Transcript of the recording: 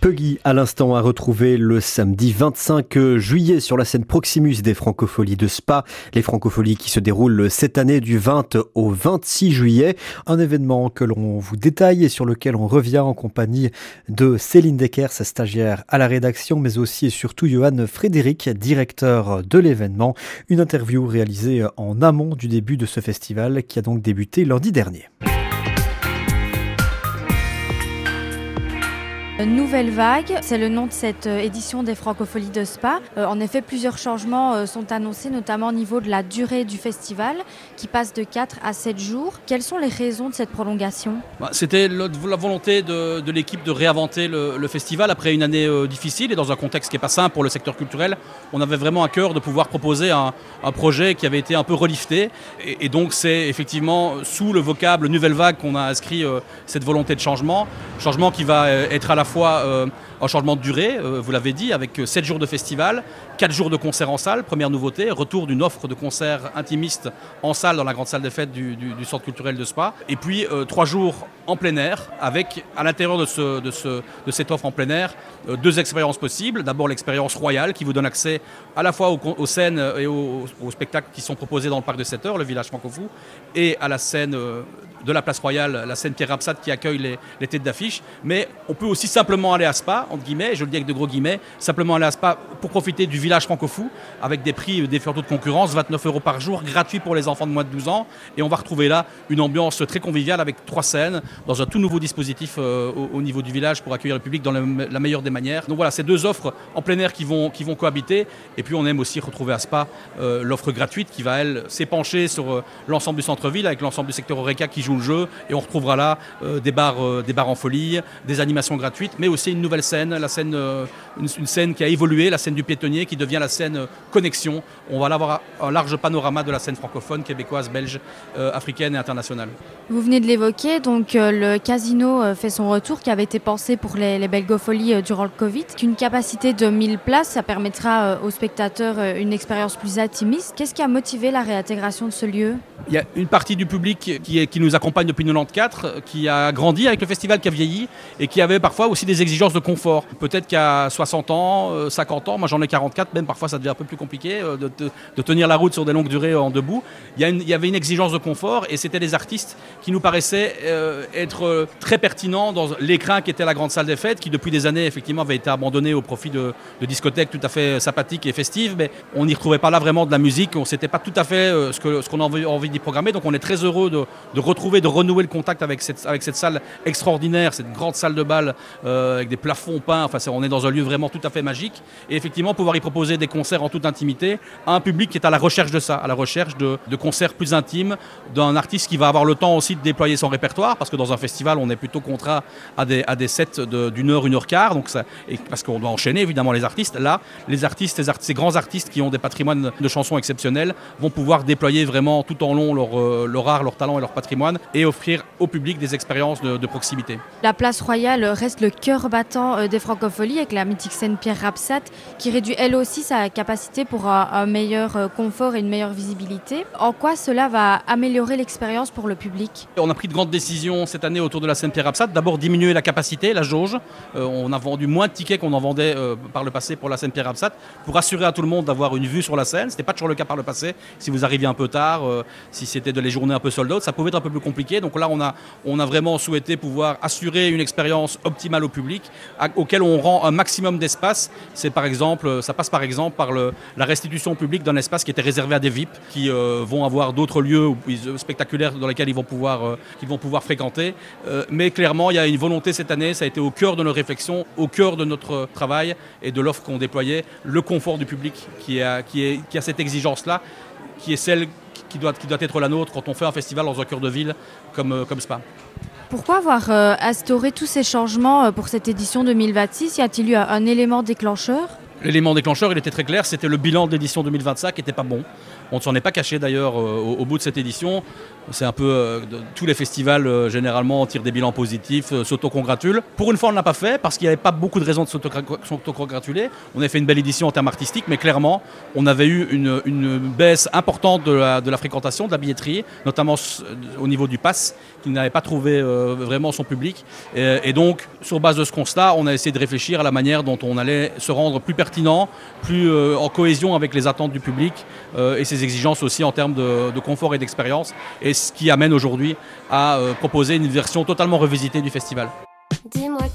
Puggy à l'instant à retrouver le samedi 25 juillet sur la scène Proximus des Francopholies de Spa. Les Francopholies qui se déroulent cette année du 20 au 26 juillet. Un événement que l'on vous détaille et sur lequel on revient en compagnie de Céline Decker, sa stagiaire à la rédaction, mais aussi et surtout Johan Frédéric, directeur de l'événement. Une interview réalisée en amont du début de ce festival qui a donc débuté lundi dernier. Nouvelle vague, c'est le nom de cette édition des Francopholies de Spa. En effet, plusieurs changements sont annoncés, notamment au niveau de la durée du festival, qui passe de 4 à 7 jours. Quelles sont les raisons de cette prolongation ? C'était la volonté de l'équipe de réinventer le festival après une année difficile et dans un contexte qui n'est pas simple pour le secteur culturel. On avait vraiment à cœur de pouvoir proposer un projet qui avait été un peu relifté. Et donc c'est effectivement sous le vocable Nouvelle Vague qu'on a inscrit cette volonté de changement. Changement qui va être à la fois un changement de durée, vous l'avez dit, avec 7 jours de festival, 4 jours de concerts en salle, première nouveauté, retour d'une offre de concerts intimistes en salle dans la grande salle des fêtes du centre culturel de Spa, et puis 3 jours en plein air, avec à l'intérieur de cette offre en plein air, 2 expériences possibles. D'abord l'expérience royale qui vous donne accès à la fois aux scènes et aux spectacles qui sont proposés dans le parc de 7 heures, le village franco-fou, et à la scène de la place royale, la scène Pierre Rapsat qui accueille les têtes d'affiche. Mais on peut aussi simplement aller à Spa, entre guillemets, je le dis avec de gros guillemets, simplement aller à Spa pour profiter du village franco-fou, avec des prix défiant toute concurrence, 29 € par jour, gratuit pour les enfants de moins de 12 ans. Et on va retrouver là une ambiance très conviviale avec 3 scènes, dans un tout nouveau dispositif au niveau du village pour accueillir le public dans la meilleure des manières. Donc voilà, c'est 2 offres en plein air qui vont cohabiter. Et puis on aime aussi retrouver à Spa l'offre gratuite qui va, elle, s'épancher sur l'ensemble du centre-ville, avec l'ensemble du secteur Horeca qui joue le jeu. Et on retrouvera là des bars en folie, des animations gratuites, mais aussi une nouvelle scène, une scène qui a évolué, la scène du piétonnier qui devient la scène connexion. On va avoir un large panorama de la scène francophone, québécoise, belge, africaine et internationale. Vous venez de l'évoquer, donc le casino fait son retour qui avait été pensé pour les Belgofolies durant le Covid. Une capacité de 1000 places, ça permettra aux spectateurs une expérience plus intimiste. Qu'est-ce qui a motivé la réintégration de ce lieu ? Il y a une partie du public qui nous accompagne depuis 1994, qui a grandi avec le festival, qui a vieilli et qui avait parfois aussi des exigences de confort. Peut-être qu'à 60 ans, 50 ans, moi j'en ai 44, même parfois ça devient un peu plus compliqué de tenir la route sur des longues durées en debout. Il y avait une exigence de confort et c'était des artistes qui nous paraissaient être très pertinents dans l'écrin qui était la grande salle des fêtes, qui depuis des années effectivement avait été abandonnée au profit de discothèques tout à fait sympathiques et festives, mais on n'y retrouvait pas là vraiment de la musique, c'était pas tout à fait ce qu'on avait envie d'y programmer. Donc on est très heureux de retrouver, de renouer le contact avec cette salle extraordinaire, cette grande salle de bal avec des plafonds peints. Enfin, on est dans un lieu vraiment tout à fait magique. Et effectivement, pouvoir y proposer des concerts en toute intimité à un public qui est à la recherche de ça, à la recherche de concerts plus intimes, d'un artiste qui va avoir le temps aussi de déployer son répertoire, parce que dans un festival, on est plutôt contraint à des sets d'une heure, 1h15, donc parce qu'on doit enchaîner évidemment les artistes. Là, ces grands artistes qui ont des patrimoines de chansons exceptionnels vont pouvoir déployer vraiment tout en long leur art, leur talent et leur patrimoine et offrir au public des expériences de proximité. La place royale reste le cœur battant des Francopholies avec la mythique scène Pierre Rapsat qui réduit elle aussi sa capacité pour un meilleur confort et une meilleure visibilité. En quoi cela va améliorer l'expérience pour le public ? On a pris de grandes décisions cette année autour de la scène Pierre Rapsat. D'abord diminuer la capacité, la jauge. On a vendu moins de tickets qu'on en vendait par le passé pour la scène Pierre Rapsat pour assurer à tout le monde d'avoir une vue sur la scène. Ce n'était pas toujours le cas par le passé. Si vous arriviez un peu tard, si c'était les journées un peu sold out, ça pouvait être un peu plus compliqué. Donc là, on a vraiment souhaité pouvoir assurer une expérience optimale au public, auquel on rend un maximum d'espace. Ça passe par exemple par la restitution au public d'un espace qui était réservé à des VIP, qui vont avoir d'autres lieux spectaculaires dans lesquels ils vont pouvoir fréquenter. Mais clairement, il y a une volonté cette année, ça a été au cœur de notre réflexion, au cœur de notre travail et de l'offre qu'on déployait, le confort du public qui a cette exigence-là, qui est celle qui doit être la nôtre quand on fait un festival dans un cœur de ville comme Spa. Pourquoi avoir instauré tous ces changements pour cette édition 2026 ? Y a-t-il eu un élément déclencheur ? L'élément déclencheur, il était très clair, c'était le bilan de l'édition 2025 qui n'était pas bon. On ne s'en est pas caché d'ailleurs au bout de cette édition. C'est un peu tous les festivals généralement tirent des bilans positifs, s'autocongratulent. Pour une fois, on ne l'a pas fait parce qu'il n'y avait pas beaucoup de raisons de s'autocongratuler. On a fait une belle édition en termes artistiques, mais clairement, on avait eu une baisse importante de la fréquentation, de la billetterie, notamment au niveau du pass, qui n'avait pas trouvé vraiment son public. Et donc, sur base de ce constat, on a essayé de réfléchir à la manière dont on allait se rendre plus pertinent, plus en cohésion avec les attentes du public et ses exigences aussi en termes de confort et d'expérience. Et ce qui amène aujourd'hui à proposer une version totalement revisitée du festival.